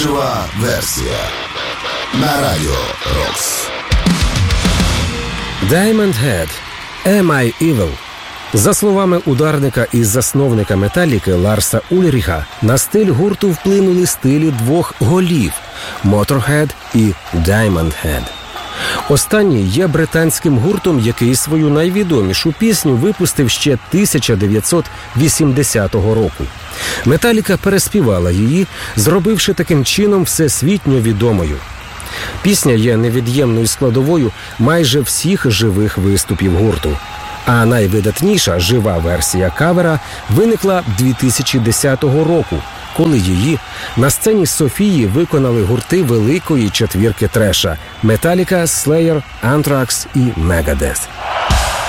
Жива версія на Радіо Рокс. Diamond Head – Am I Evil? За словами ударника і засновника Металліки Ларса Ульріха, на стиль гурту вплинули стилі двох голів – Motorhead і Diamond Head. Останній є британським гуртом, який свою найвідомішу пісню випустив ще 1980 року. Металліка переспівала її, зробивши таким чином всесвітньо відомою. Пісня є невід'ємною складовою майже всіх живих виступів гурту. А найвидатніша жива версія кавера виникла 2010 року, коли її на сцені Софії виконали гурти великої четвірки треша – Металліка, Slayer, Anthrax і Megadeth.